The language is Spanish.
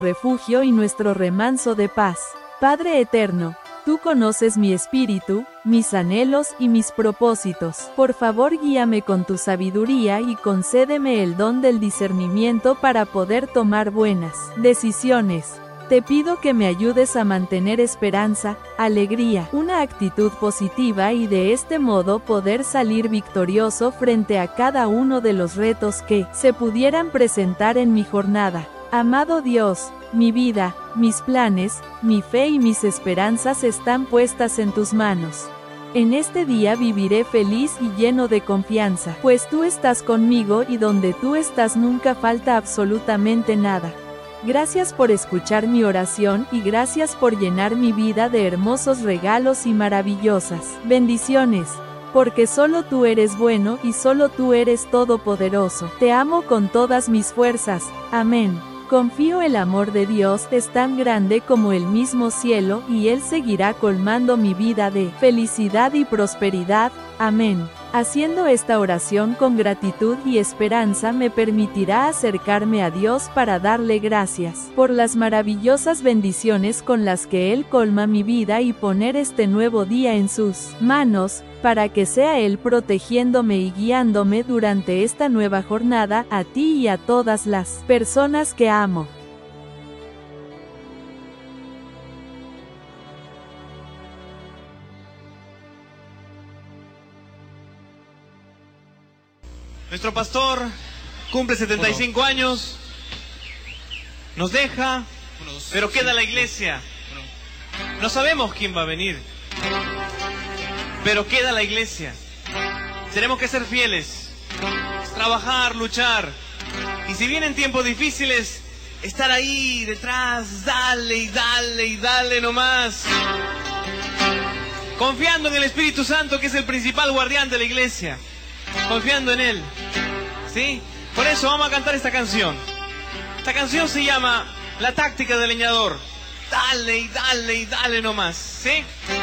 refugio y nuestro remanso de paz. Padre eterno, tú conoces mi espíritu, mis anhelos y mis propósitos. Por favor, guíame con tu sabiduría y concédeme el don del discernimiento para poder tomar buenas decisiones. Te pido que me ayudes a mantener esperanza, alegría, una actitud positiva y de este modo poder salir victorioso frente a cada uno de los retos que se pudieran presentar en mi jornada. Amado Dios, mi vida, mis planes, mi fe y mis esperanzas están puestas en tus manos. En este día viviré feliz y lleno de confianza, pues tú estás conmigo y donde tú estás nunca falta absolutamente nada. Gracias por escuchar mi oración y gracias por llenar mi vida de hermosos regalos y maravillosas bendiciones, porque solo tú eres bueno y solo tú eres todopoderoso. Te amo con todas mis fuerzas. Amén. Confío el amor de Dios es tan grande como el mismo cielo y Él seguirá colmando mi vida de felicidad y prosperidad. Amén. Haciendo esta oración con gratitud y esperanza me permitirá acercarme a Dios para darle gracias por las maravillosas bendiciones con las que Él colma mi vida y poner este nuevo día en sus manos, para que sea Él protegiéndome y guiándome durante esta nueva jornada, a ti y a todas las personas que amo. Nuestro pastor cumple 75 años, nos deja, pero queda la iglesia. No sabemos quién va a venir, pero queda la iglesia. Tenemos que ser fieles, trabajar, luchar. Y si vienen tiempos difíciles, estar ahí detrás, dale y dale y dale nomás. Confiando en el Espíritu Santo, que es el principal guardián de la iglesia. Confiando en Él, ¿sí? Por eso vamos a cantar esta canción. Esta canción se llama La táctica del leñador. Dale y dale y dale nomás, ¿sí?